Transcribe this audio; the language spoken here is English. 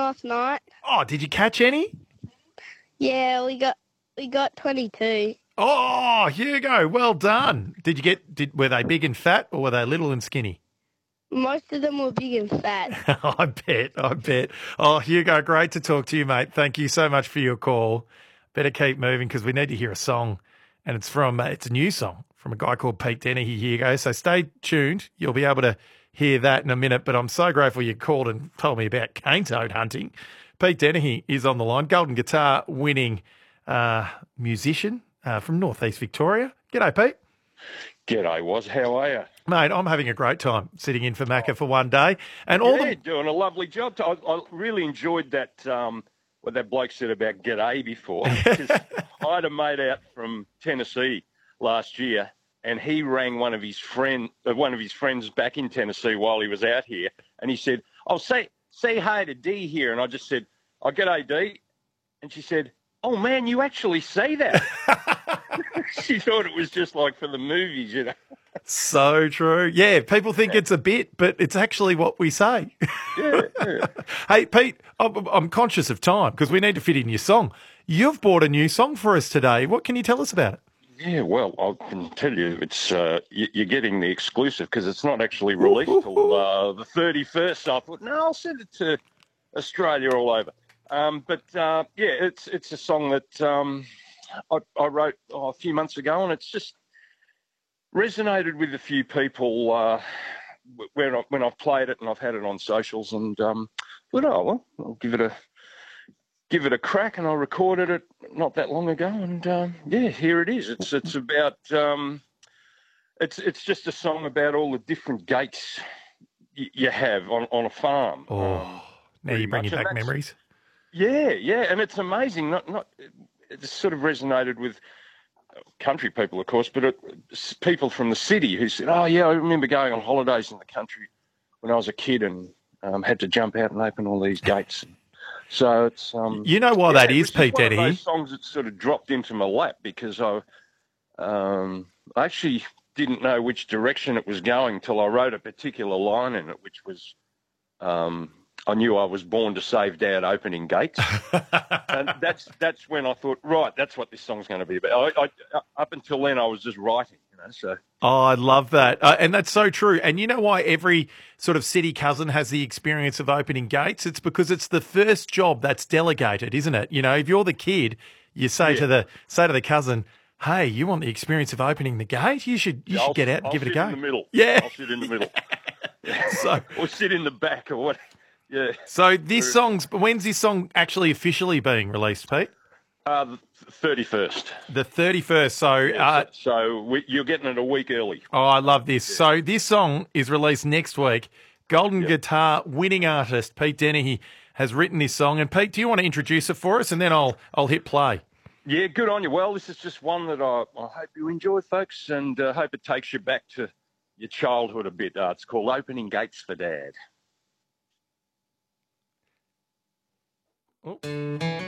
last night. Oh, did you catch any? Yeah, we got 22. Oh, Hugo, well done. Were they big and fat or were they little and skinny? Most of them were big and fat. I bet. Oh, Hugo, great to talk to you, mate. Thank you so much for your call. Better keep moving because we need to hear a song, and it's a new song from a guy called Pete Dennehy, Hugo. So stay tuned. You'll be able to hear that in a minute, but I'm so grateful you called and told me about cane toad hunting. Pete Dennehy is on the line, Golden Guitar winning musician from Northeast Victoria. G'day, Pete. G'day, Was. How are you? Mate, I'm having a great time sitting in for Macca for one day. And Doing a lovely job. I really enjoyed that, what that bloke said about g'day before. Because I had a mate out from Tennessee last year, and he rang one of his friends back in Tennessee while he was out here, and he said, "Oh, say hi to Dee here." And I just said, "Oh, g'day, Dee." And she said, "Oh, man, you actually say that." She thought it was just like for the movies, you know. So true. Yeah, people think it's a bit, but it's actually what we say. Yeah. Hey, Pete, I'm conscious of time because we need to fit in your song. You've bought a new song for us today. What can you tell us about it? Yeah, well, I can tell you, it's you're getting the exclusive because it's not actually released till the 31st. So I thought, no, I'll send it to Australia all over. It's a song that I wrote a few months ago, and it's just resonated with a few people when I've played it and I've had it on socials, and thought, oh well, I'll give it a crack, and I recorded it not that long ago, and here it is. It's about it's just a song about all the different gates you have on a farm. Oh, now you're bringing back memories. Yeah, and it's amazing. It sort of resonated with country people, of course, but people from the city who said, "Oh yeah, I remember going on holidays in the country when I was a kid and had to jump out and open all these gates." So it's you know why that is, Pete Dennehy? One of those songs that sort of dropped into my lap because I actually didn't know which direction it was going till I wrote a particular line in it, which was I knew I was born to save Dad opening gates. And that's when I thought, right, that's what this song's going to be about. Up until then, I was just writing, you know. So. Oh, I love that. And that's so true. And you know why every sort of city cousin has the experience of opening gates? It's because it's the first job that's delegated, isn't it? You know, if you're the kid, you say to the cousin, "Hey, you want the experience of opening the gate? You should get out and give it a go." I'll sit in the middle. Yeah. I'll sit in the middle. So, or sit in the back or what. Yeah. So when's this song actually officially being released, Pete? The 31st. The 31st. So, you're getting it a week early. Oh, I love this. Yeah. So this song is released next week. Golden Guitar winning artist Pete Dennehy has written this song. And Pete, do you want to introduce it for us, and then I'll hit play? Yeah, good on you. Well, this is just one that I hope you enjoy, folks, and hope it takes you back to your childhood a bit. It's called "Opening Gates for Dad." Oh.